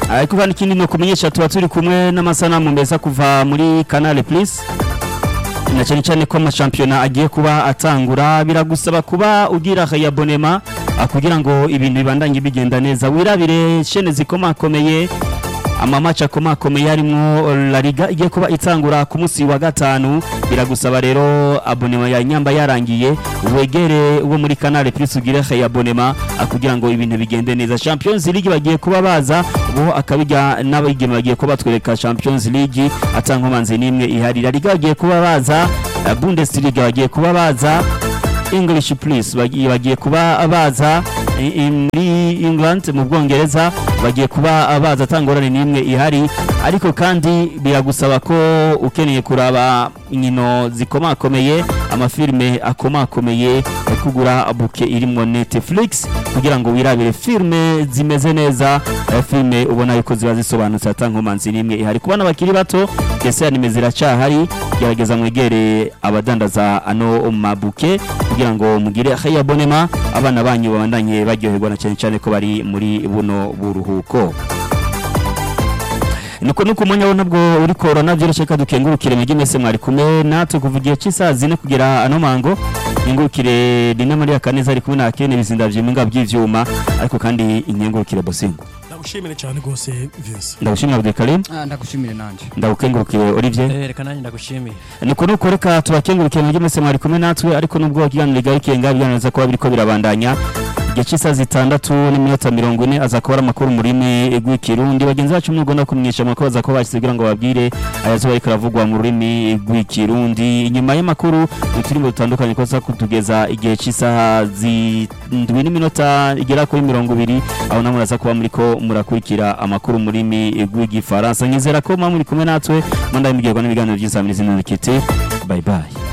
ariko kandi ikindi no kumenyesha tuba turi kumwe n'amasanamu meza kuva muri Canal Plus na cyane ko amashampiyona agiye kuba atangura biragusaba kuba ugira abonema kugira ngo ibintu bibandanye bigenda neza wirabire chaîne zikomakomeye amamacha akomakomeye harimo La Liga igiye kuba itangura ku munsi wa gatanu biragusaba rero abonema ya nyamba yarangiye wegere uwo muri Canal Plus ugire abonema kugira ngo ibintu bigende neza. Champions League bagiye kuba baza bo akabijya n'abigeme bagiye kuba batwereka Champions League atankomanze nimwe ihari. La Liga bagiye kuba baza, Bundesliga bagiye kuba baza, English Plus bagiye kuba baza, muri England mu Bwongereza bagiye kuba baza tangorane nimwe ihari. Ariko kandi biragusaba ko ukeneye kuraba inkino zikomakomeye amafilme akomakomeye kugura buke irimo Netflix kugira ngo wirabire filme zimeze neza, filme ubona yuko ziba zisobanutse atankomanzi nimwe ihari. Kubana bakiri bato kese anime ziracahari, gerageza mwegere abadandaza ano mabuke kugira ngo mugire abonema abana banyu babandanye baryoherwa na cyane ko bari muri buno buruhuko. nuko umwanya nabwo uri corona byoroshye dukengurukire mwege mese mwari kumwe natwe kuvugiye cy'isazi ne kugira ano mango ingurukire Dina Maria Kaneza ari kumwe na Kene bizinda by'iminga by'ivyuma ariko kandi inkengurukire Bosingo. Ndagushimire cyane gose Vincent. Ndagushimira Abdul Karim. Ndagushimire nanje. Ndagukengurukire Olivier. Reka nanjye ndagushimiye. Nuko reka tubakengurukire mwege mese mwari kumwe natwe ariko nubwo wakiganira gayikenga byaneza ko biriko birabandanya Gechisa zitandatu n'iminota 40 azakora amakuru murimi rw'ikirundi bagenzi bacu mwugona kumwisha amakuru azako bashyigira ngo babwire ayazo bariko ravugwa mu rurimi rw'ikirundi. Inyuma y'amakuru turimo dutandukanye ko za kutugeza igihe cy'isaha z'indwi n'iminota igera kuri 20 aho namwe aza kuba muriko murakurikira amakuru murimi rw'igifaransa. Nyizera ko muri kumwe natwe manda y'imigirwa n'ibiganiro by'insamirizi n'ikiti. Bye bye.